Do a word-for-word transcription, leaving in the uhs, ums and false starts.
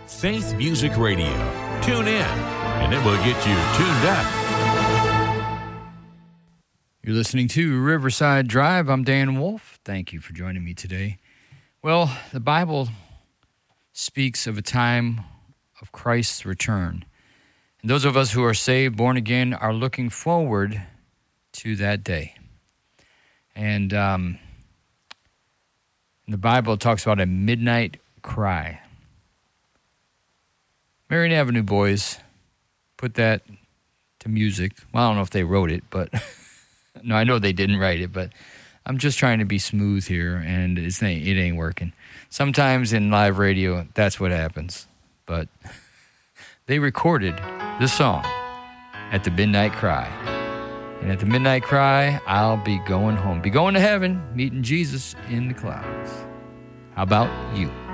Faith Music Radio. Tune in, and it will get you tuned up. You're listening to Riverside Drive. I'm Dan Wolf. Thank you for joining me today. Well, the Bible speaks of a time of Christ's return. And those of us who are saved, born again, are looking forward to that day. And um, the Bible talks about a midnight cry. Marion Avenue Boys put that to music. Well, I don't know if they wrote it, but no, I know they didn't write it, but I'm just trying to be smooth here, and it's, it ain't working. Sometimes in live radio, that's what happens. But they recorded the song at the Midnight Cry. And at the Midnight Cry, I'll be going home. Be going to heaven, meeting Jesus in the clouds. How about you?